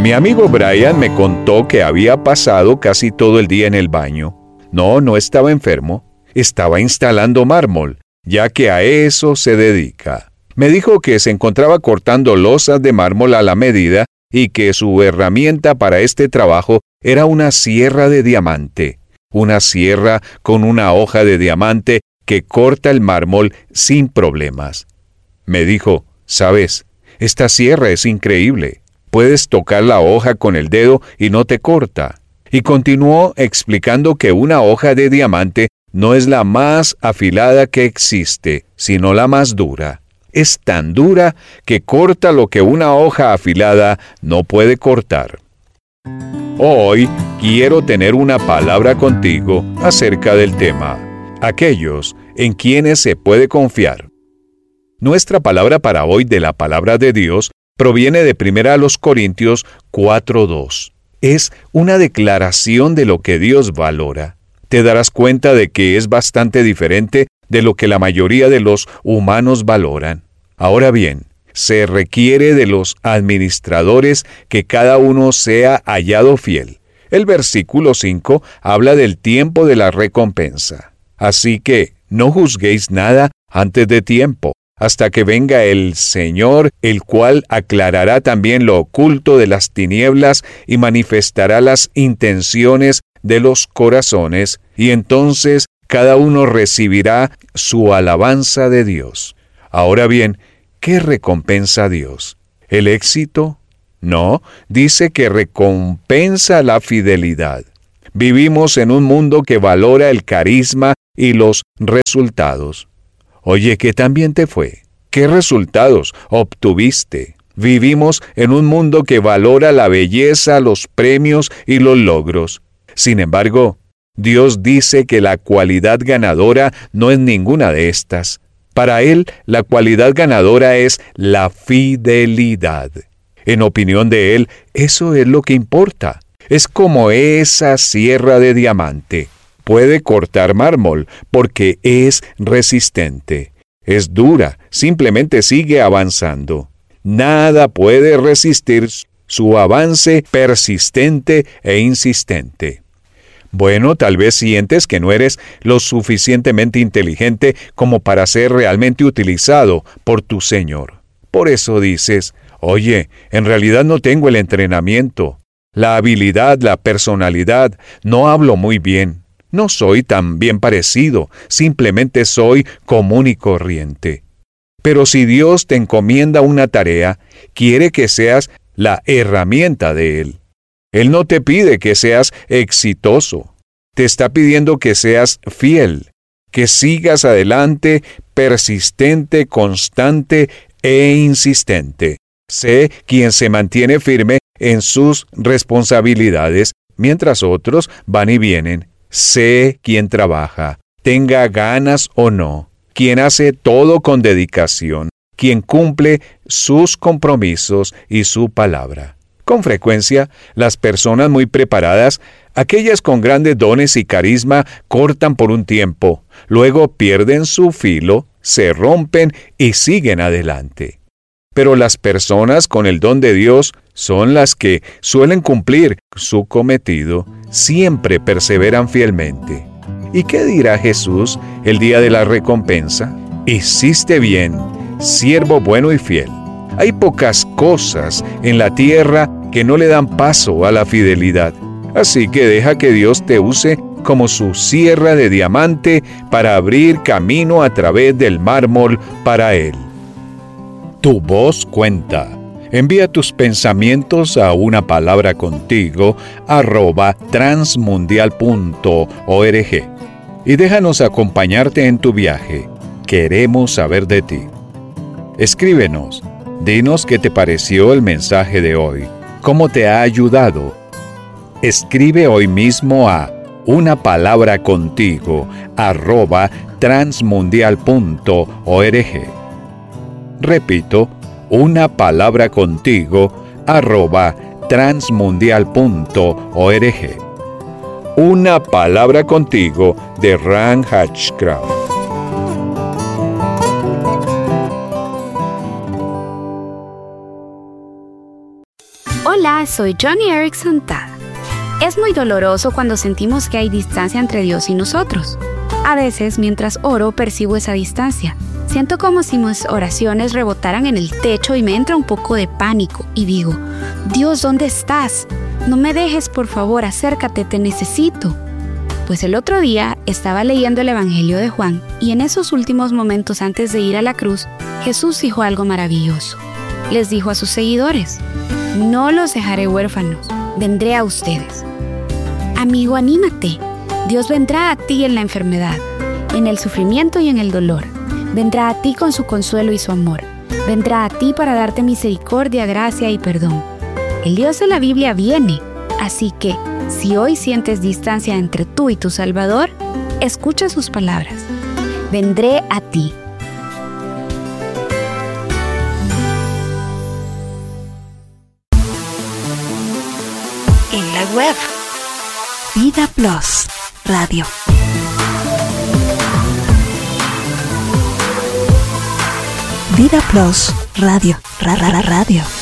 Mi amigo Brian me contó que había pasado casi todo el día en el baño. No estaba enfermo. Estaba instalando mármol, ya que a eso se dedica. Me dijo que se encontraba cortando losas de mármol a la medida y que su herramienta para este trabajo era una sierra de diamante. Una sierra con una hoja de diamante que corta el mármol sin problemas. Me dijo, ¿sabes? Esta sierra es increíble. Puedes tocar la hoja con el dedo y no te corta. Y continuó explicando que una hoja de diamante no es la más afilada que existe, sino la más dura. Es tan dura que corta lo que una hoja afilada no puede cortar. Hoy quiero tener una palabra contigo acerca del tema, aquellos en quienes se puede confiar. Nuestra palabra para hoy de la palabra de Dios proviene de 1 Corintios 4:2. Es una declaración de lo que Dios valora. Te darás cuenta de que es bastante diferente de lo que la mayoría de los humanos valoran. Ahora bien, se requiere de los administradores que cada uno sea hallado fiel. El versículo 5 habla del tiempo de la recompensa. Así que no juzguéis nada antes de tiempo, hasta que venga el Señor, el cual aclarará también lo oculto de las tinieblas y manifestará las intenciones de los corazones, y entonces cada uno recibirá su alabanza de Dios. Ahora bien, ¿qué recompensa Dios? ¿El éxito? No, dice que recompensa la fidelidad. Vivimos en un mundo que valora el carisma y los resultados. Oye, ¿qué tan bien te fue? ¿Qué resultados obtuviste? Vivimos en un mundo que valora la belleza, los premios y los logros. Sin embargo, Dios dice que la cualidad ganadora no es ninguna de estas. Para Él, la cualidad ganadora es la fidelidad. En opinión de Él, eso es lo que importa. Es como esa sierra de diamante. Puede cortar mármol porque es resistente. Es dura, simplemente sigue avanzando. Nada puede resistir su avance persistente e insistente. Bueno, tal vez sientes que no eres lo suficientemente inteligente como para ser realmente utilizado por tu Señor. Por eso dices, oye, en realidad no tengo el entrenamiento, la habilidad, la personalidad, no hablo muy bien. No soy tan bien parecido, simplemente soy común y corriente. Pero si Dios te encomienda una tarea, quiere que seas la herramienta de Él. Él no te pide que seas exitoso, te está pidiendo que seas fiel, que sigas adelante, persistente, constante e insistente. Sé quien se mantiene firme en sus responsabilidades, mientras otros van y vienen. Sé quien trabaja, tenga ganas o no, quien hace todo con dedicación, quien cumple sus compromisos y su palabra. Con frecuencia, las personas muy preparadas, aquellas con grandes dones y carisma, cortan por un tiempo, luego pierden su filo, se rompen y siguen adelante. Pero las personas con el don de Dios son las que suelen cumplir su cometido, siempre perseveran fielmente. ¿Y qué dirá Jesús el día de la recompensa? Hiciste bien, siervo bueno y fiel. Hay pocas cosas en la tierra que no le dan paso a la fidelidad. Así que deja que Dios te use como su sierra de diamante para abrir camino a través del mármol para Él. Tu voz cuenta. Envía tus pensamientos a unapalabracontigo@transmundial.org y déjanos acompañarte en tu viaje. Queremos saber de ti. Escríbenos. Dinos qué te pareció el mensaje de hoy. ¿Cómo te ha ayudado? Escribe hoy mismo a unapalabracontigo@transmundial.org. Repito, unapalabracontigo@transmundial.org. Una palabra contigo de Ran Hatchcraft. Hola, soy Johnny Erickson Tada. Es muy doloroso cuando sentimos que hay distancia entre Dios y nosotros. A veces, mientras oro, percibo esa distancia. Siento como si mis oraciones rebotaran en el techo y me entra un poco de pánico y digo, Dios, ¿dónde estás? No me dejes, por favor, acércate, te necesito. Pues el otro día estaba leyendo el Evangelio de Juan y en esos últimos momentos antes de ir a la cruz, Jesús dijo algo maravilloso. Les dijo a sus seguidores, no los dejaré huérfanos, vendré a ustedes. Amigo, anímate. Dios vendrá a ti en la enfermedad, en el sufrimiento y en el dolor. Vendrá a ti con su consuelo y su amor. Vendrá a ti para darte misericordia, gracia y perdón. El Dios de la Biblia viene, así que si hoy sientes distancia entre tú y tu Salvador, escucha sus palabras. Vendré a ti. En la web Vida Plus Radio. Vida Plus Radio. Radio.